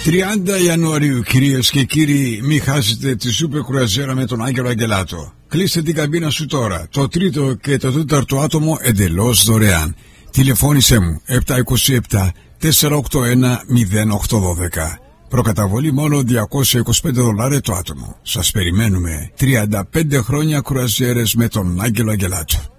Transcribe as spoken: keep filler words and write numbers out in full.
τριάντα Ιανουαρίου, κυρίες και κύριοι, μην χάσετε τη σούπερ κρουαζιέρα με τον Άγγελο Αγγελάτο. Κλείστε την καμπίνα σου τώρα. Το τρίτο και το τέταρτο άτομο εντελώς δωρεάν. Τηλεφώνησέ μου επτά δύο επτά τέσσερα οκτώ ένα μηδέν οκτώ ένα δύο. Προκαταβολή μόνο διακόσια είκοσι πέντε δολάρια το άτομο. Σας περιμένουμε. τριάντα πέντε χρόνια κρουαζιέρες με τον Άγγελο Αγγελάτο.